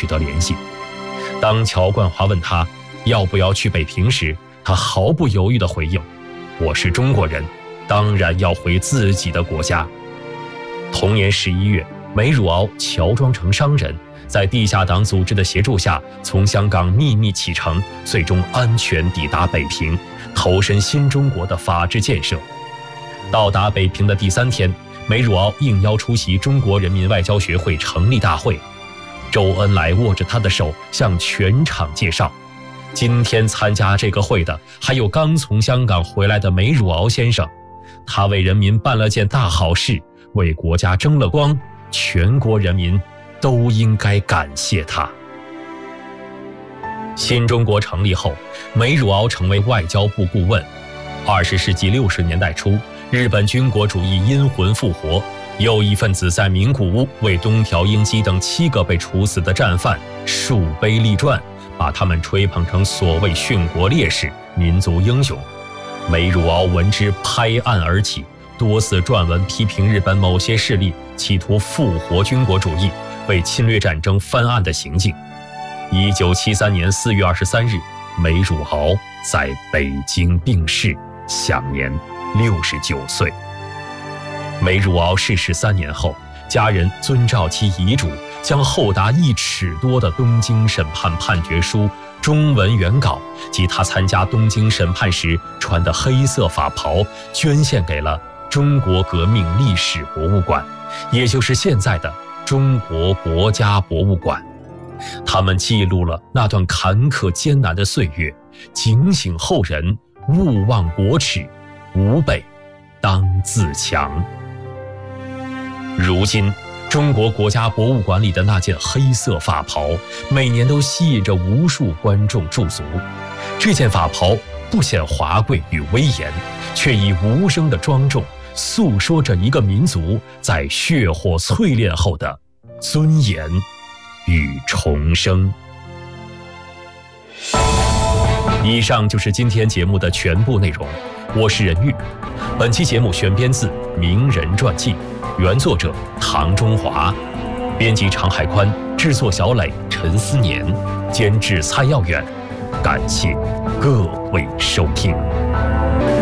取得联系。当乔冠华问他要不要去北平时，他毫不犹豫地回应：我是中国人，当然要回自己的国家。同年11月，梅汝敖乔装成商人，在地下党组织的协助下，从香港秘密启程，最终安全抵达北平，投身新中国的法治建设。到达北平的第3天，梅汝敖应邀出席中国人民外交学会成立大会。周恩来握着他的手，向全场介绍，今天参加这个会的还有刚从香港回来的梅汝敖先生，他为人民办了件大好事，为国家争了光，全国人民都应该感谢他。新中国成立后，梅汝敖成为外交部顾问。20世纪60年代初，日本军国主义阴魂复活，右翼分子在名古屋为东条英机等7个被处死的战犯树碑立传，把他们吹捧成所谓殉国烈士、民族英雄。梅汝敖闻之拍案而起，多次撰文批评日本某些势力企图复活军国主义，为侵略战争翻案的行径。1973年4月23日，梅汝敖在北京病逝，享年69岁。梅汝敖逝世3年后，家人遵照其遗嘱，将厚达1尺多的东京审判判决书中文原稿及他参加东京审判时穿的黑色法袍捐献给了中国革命历史博物馆，也就是现在的中国国家博物馆。他们记录了那段坎坷艰难的岁月，警醒后人勿忘国耻，吾辈当自强。如今中国国家博物馆里的那件黑色法袍，每年都吸引着无数观众驻足。这件法袍不显华贵与威严，却以无声的庄重诉说着一个民族在血火淬炼后的尊严与重生。以上就是今天节目的全部内容，我是任玉。本期节目选编自《名人传记》，原作者唐中华，编辑常海宽，制作小磊、陈思年，监制蔡耀远。感谢各位收听。